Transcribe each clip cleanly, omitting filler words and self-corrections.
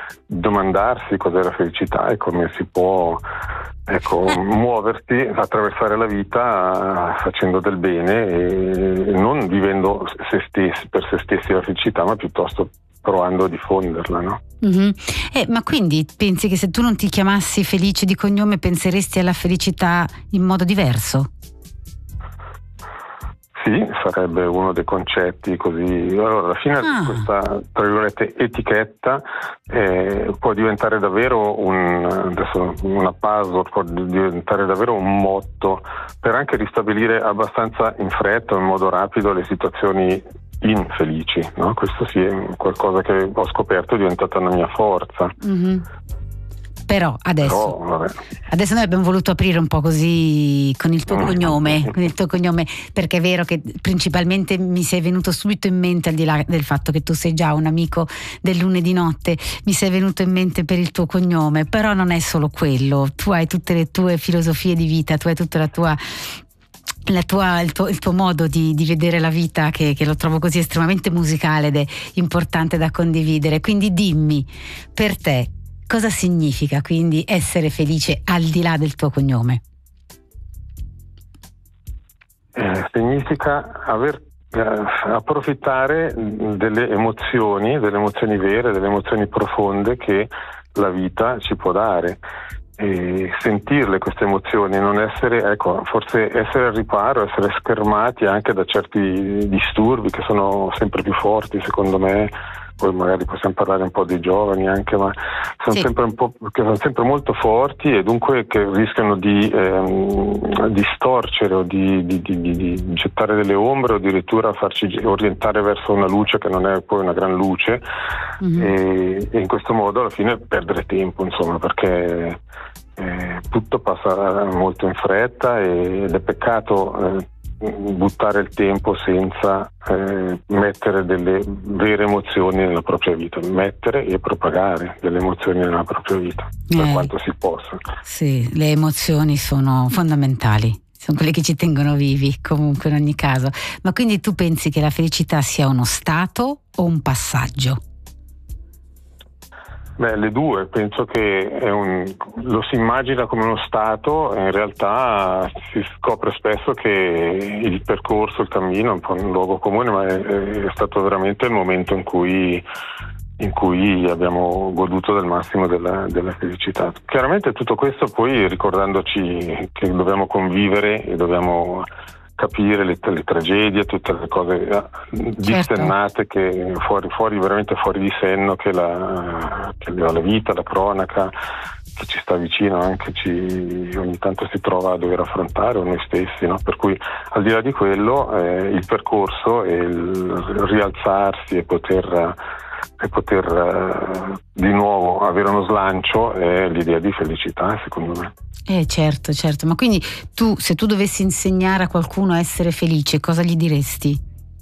domandarsi cos'è la felicità e come si può muoversi, attraversare la vita facendo del bene e non vivendo per se stessi la felicità, ma piuttosto provando a diffonderla, no? Mm-hmm. Ma quindi pensi che se tu non ti chiamassi Felice di cognome penseresti alla felicità in modo diverso? Sì, sarebbe uno dei concetti così. Allora, alla fine questa, tra virgolette, etichetta può diventare davvero una puzzle, può diventare davvero un motto per anche ristabilire abbastanza in fretta, in modo rapido, le situazioni infelici, no? Questo sì è qualcosa che ho scoperto, è diventata una mia forza. Mm-hmm. Però adesso noi abbiamo voluto aprire un po' così con il tuo cognome, perché è vero che principalmente mi sei venuto subito in mente, al di là del fatto che tu sei già un amico del lunedì notte, mi sei venuto in mente per il tuo cognome, però non è solo quello, tu hai tutte le tue filosofie di vita, tu hai tutta il tuo modo di vedere la vita che lo trovo così estremamente musicale ed è importante da condividere. Quindi dimmi, per te cosa significa quindi essere felice al di là del tuo cognome? Significa approfittare delle emozioni vere, delle emozioni profonde che la vita ci può dare. E sentirle queste emozioni, non essere, forse essere al riparo, essere schermati anche da certi disturbi che sono sempre più forti, secondo me. Poi magari possiamo parlare un po' dei giovani anche, ma sono sempre molto forti e dunque che rischiano di distorcere o di gettare delle ombre o addirittura farci orientare verso una luce che non è poi una gran luce. Mm-hmm. E in questo modo alla fine perdere tempo, insomma, perché tutto passa molto in fretta ed è peccato buttare il tempo senza mettere delle vere emozioni nella propria vita, mettere e propagare delle emozioni nella propria vita per quanto si possa. Sì, le emozioni sono fondamentali, sono quelle che ci tengono vivi comunque in ogni caso. Ma quindi tu pensi che la felicità sia uno stato o un passaggio? Le due, penso che lo si immagina come uno stato, in realtà si scopre spesso che il percorso, il cammino è un po' un luogo comune, ma è stato veramente il momento in cui abbiamo goduto del massimo della felicità. Chiaramente tutto questo poi ricordandoci che dobbiamo convivere e dobbiamo capire le tragedie, tutte le cose dissennate che fuori veramente fuori di senno che la vita, la cronaca che ci sta vicino anche ogni tanto si trova a dover affrontare, o noi stessi, no? Per cui al di là di quello il percorso e il rialzarsi e poter di nuovo avere uno slancio è l'idea di felicità, secondo me. Certo, ma quindi se tu dovessi insegnare a qualcuno a essere felice, cosa gli diresti?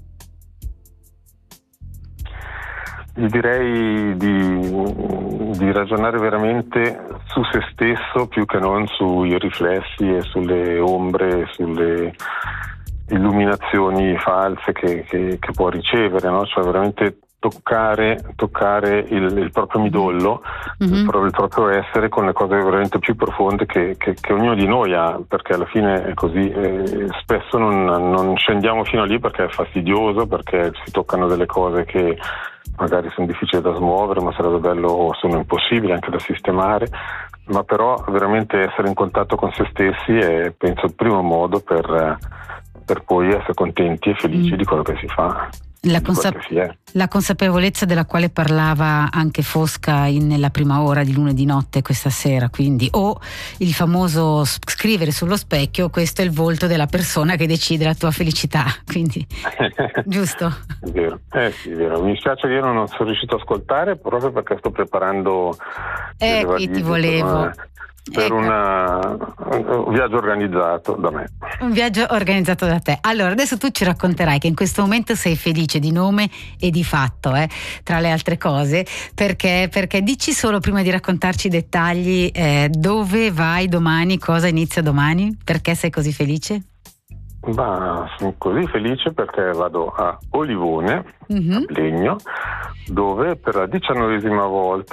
Gli direi di ragionare veramente su se stesso più che non sui riflessi e sulle ombre, sulle illuminazioni false che può ricevere, no? Cioè veramente toccare il proprio midollo, mm-hmm. il proprio essere con le cose veramente più profonde che ognuno di noi ha, perché alla fine è così. Spesso non scendiamo fino a lì perché è fastidioso, perché si toccano delle cose che magari sono difficili da smuovere, ma sarebbe bello o sono impossibili anche da sistemare, ma però veramente essere in contatto con se stessi è, penso, il primo modo per poi essere contenti e felici di quello che si fa. La consapevolezza della quale parlava anche Fosca nella prima ora di lunedì notte questa sera, quindi, o il famoso scrivere sullo specchio: questo è il volto della persona che decide la tua felicità, quindi giusto? È vero, sì, è vero. Mi spiace che io non sono riuscito a ascoltare proprio perché sto preparando qui ti volevo per un viaggio organizzato da me. Un viaggio organizzato da te. Allora, adesso tu ci racconterai che in questo momento sei felice di nome e di fatto, tra le altre cose, perché dici solo, prima di raccontarci i dettagli, dove vai domani, cosa inizia domani, perché sei così felice? Sono così felice perché vado a Olivone, mm-hmm. a Plegno, dove per la 19ª volta